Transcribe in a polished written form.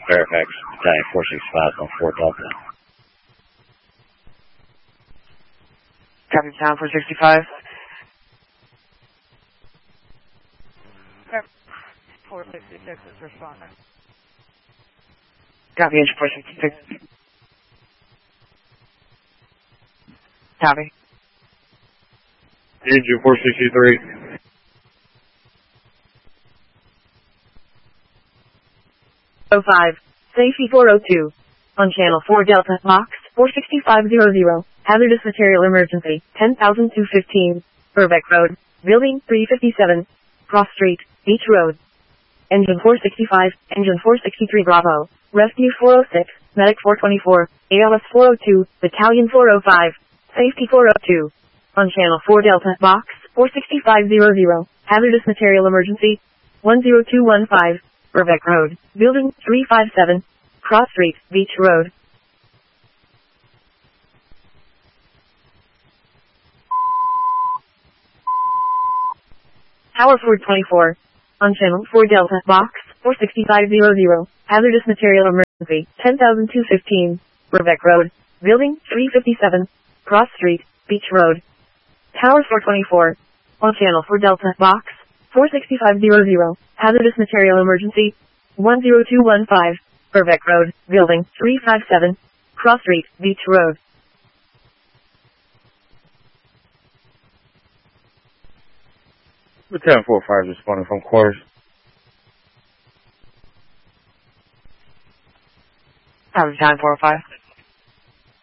Fairfax, Battalion 465 on 4 Delta. Copy, Battalion 465. 466 is responding. Copy, Engine 466. Copy. Engine 463. Oh 05. Safety 402. On channel 4 Delta, box 46500. Hazardous material emergency, 10,215. Burbeck Road, building 357. Cross Street, Beach Road. Engine 465, Engine 463 Bravo. Rescue 406, Medic 424, ALS 402, Battalion 405. Safety 402. On channel 4 Delta, box 46500. Hazardous material emergency, 10215. Burbeck Road, building 357. Cross Street, Beach Road. Tower 424. On channel 4 Delta, box 46500. Hazardous material emergency, 10,215. Burbeck Road, building 357. Cross Street, Beach Road. Tower 424. On channel 4 Delta, box 46500. Hazardous material emergency, 10215. Burbeck Road, building 357. Cross Street, Beach Road. Battalion 45 is responding from quarters. Copy, Battalion 405.